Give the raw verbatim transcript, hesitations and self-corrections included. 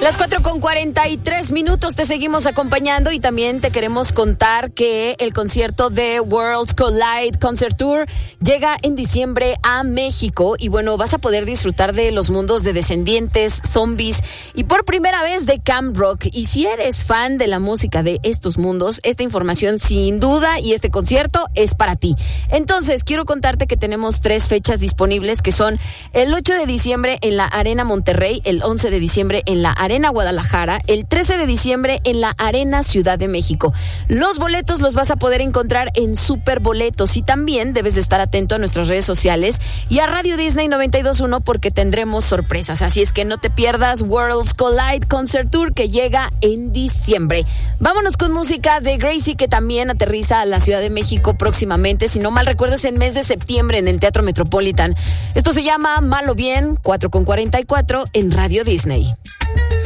Las cuatro con cuarenta y tres minutos te seguimos acompañando y también te queremos contar que el concierto de Worlds Collide Concert Tour llega en diciembre a México y bueno, vas a poder disfrutar de los mundos de Descendientes, Zombies y por primera vez de Camp Rock. Y si eres fan de la música de estos mundos, esta información sin duda y este concierto es para ti. Entonces, quiero contarte que tenemos tres fechas disponibles que son el ocho de diciembre en la Arena Monterrey, el once de diciembre en la Arena Guadalajara, el trece de diciembre en la Arena Ciudad de México. Los boletos los vas a poder encontrar en Superboletos y también debes de estar atento a nuestras redes sociales y a Radio Disney noventa y dos punto uno porque tendremos sorpresas. Así es que no te pierdas Worlds Collide Concert Tour que llega en diciembre. Vámonos con música de Gracie que también aterriza a la Ciudad de México próximamente. Si no mal recuerdo es en mes de septiembre en el Teatro Metropolitan. Esto se llama Mal o Bien, cuatro con cuarenta y cuatro en Radio Disney.